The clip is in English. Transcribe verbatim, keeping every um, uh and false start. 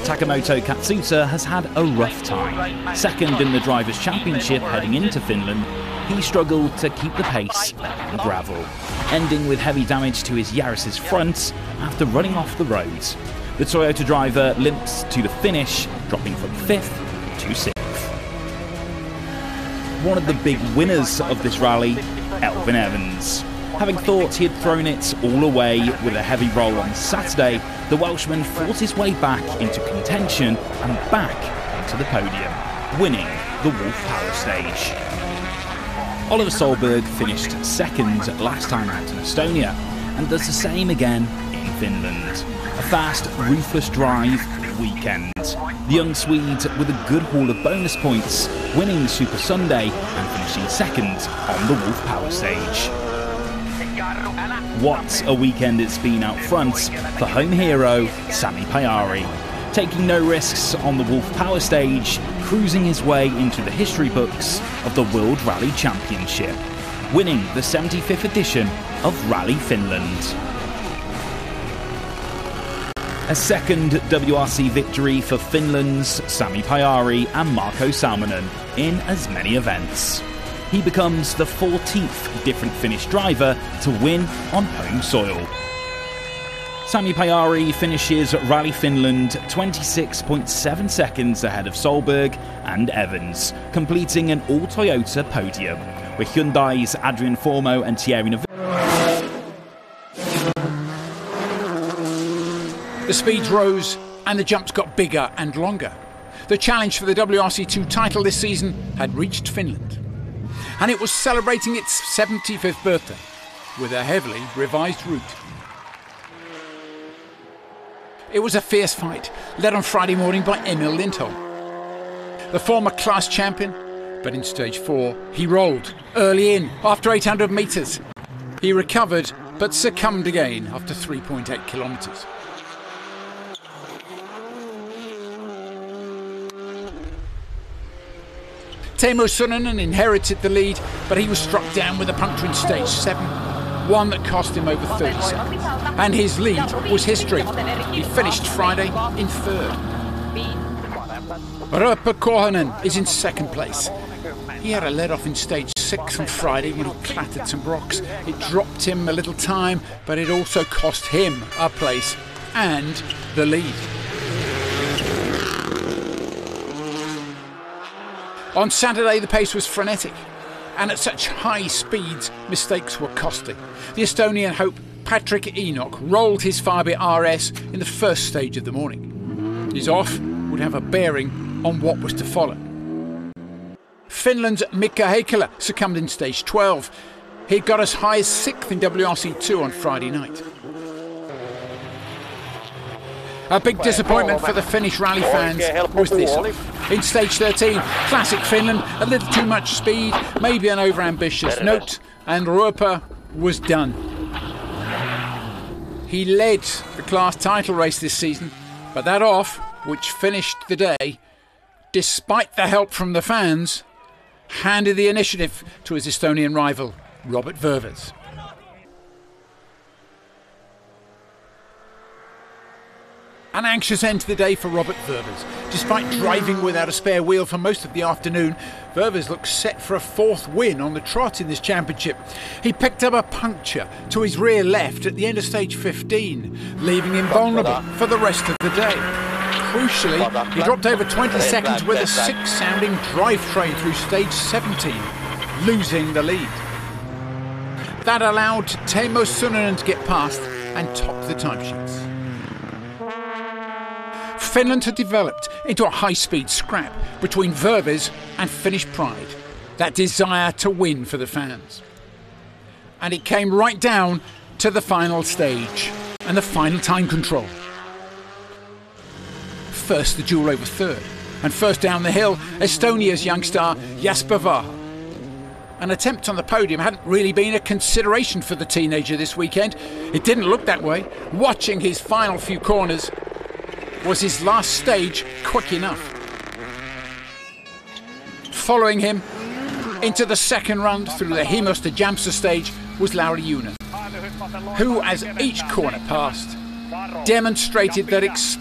Takamoto Katsuta has had a rough time. Second in the Drivers' Championship heading into Finland, he struggled to keep the pace on gravel, ending with heavy damage to his Yaris's front after running off the roads. The Toyota driver limps to the finish, dropping from fifth to sixth. One of the big winners of this rally, Elfyn Evans. Having thought he had thrown it all away with a heavy roll on Saturday, the Welshman fought his way back into contention and back onto the podium, winning the Wolf Power Stage. Oliver Solberg finished second last time out in Estonia and does the same again in Finland. A fast, ruthless drive weekend. The young Swede with a good haul of bonus points, winning Super Sunday and finishing second on the Wolf Power Stage. What a weekend it's been out front for home hero Sami Pajari. Taking no risks on the Wolf Power Stage, cruising his way into the history books of the World Rally Championship, winning the seventy-fifth edition of Rally Finland. A second W R C victory for Finland's Sami Pajari and Marko Salminen in as many events. He becomes the fourteenth different Finnish driver to win on home soil. Sami Pajari finishes Rally Finland twenty-six point seven seconds ahead of Solberg and Evans, completing an all-Toyota podium, with Hyundai's Adrian Formeau and Thierry Neuville. The speeds rose and the jumps got bigger and longer. The challenge for the W R C two title this season had reached Finland, and it was celebrating its seventy-fifth birthday with a heavily revised route. It was a fierce fight, led on Friday morning by Emil Lindholm, the former class champion, but in stage four he rolled early in after eight hundred metres. He recovered but succumbed again after three point eight kilometres. Teemu Suninen inherited the lead, but he was struck down with a puncture in stage seven, one that cost him over thirty seconds. And his lead was history. He finished Friday in third. Roope Korhonen is in second place. He had a let-off in stage six on Friday when he clattered some rocks. It dropped him a little time, but it also cost him a place and the lead. On Saturday, the pace was frenetic, and at such high speeds, mistakes were costly. The Estonian hope, Patrick Enoch, rolled his Fabia R S in the first stage of the morning. His off would have a bearing on what was to follow. Finland's Mika Heikkilä succumbed in stage twelve. He got as high as sixth in W R C two on Friday night. A big disappointment for the Finnish rally fans was this off. In stage thirteen, classic Finland, a little too much speed, maybe an over-ambitious note, and Roope was done. He led the class title race this season, but that off, which finished the day, despite the help from the fans, handed the initiative to his Estonian rival, Robert Ververs. An anxious end to the day for Robert Ververs. Despite driving without a spare wheel for most of the afternoon, Ververs looks set for a fourth win on the trot in this championship. He picked up a puncture to his rear left at the end of stage fifteen, leaving him vulnerable for the rest of the day. Crucially, he dropped over twenty seconds with a six-sounding drivetrain through stage seventeen, losing the lead. That allowed Teemu Suninen to get past and top the timesheets. Finland had developed into a high-speed scrap between Ververs and Finnish pride, that desire to win for the fans. And it came right down to the final stage and the final time control. First the duel over third, and first down the hill, Estonia's young star Jasper Vaha. An attempt on the podium hadn't really been a consideration for the teenager this weekend. It didn't look that way. Watching his final few corners, was his last stage quick enough? Following him into the second run through the Heimosta Jämsä stage was Lauri Junen, who, as each corner passed, demonstrated that experienced